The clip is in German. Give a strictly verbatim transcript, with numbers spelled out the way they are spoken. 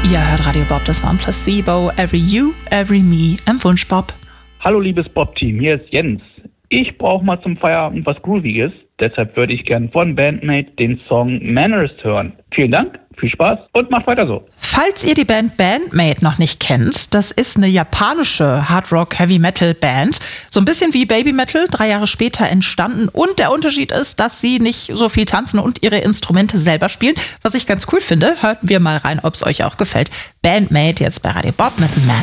Ihr hört Radio Bob, das war ein Placebo. Every You, Every Me im Wunsch Bob. Hallo liebes Bob-Team, hier ist Jens. Ich brauche mal zum Feierabend was Grooviges. Deshalb würde ich gern von Bandmate den Song Manners hören. Vielen Dank, viel Spaß und macht weiter so. Falls ihr die Band Bandmate noch nicht kennt, das ist eine japanische Hard-Rock-Heavy-Metal-Band. So ein bisschen wie Baby Metal, drei Jahre später entstanden. Und der Unterschied ist, dass sie nicht so viel tanzen und ihre Instrumente selber spielen. Was ich ganz cool finde, hört wir mal rein, ob es euch auch gefällt. Bandmate jetzt bei Radio Bob mit Manners.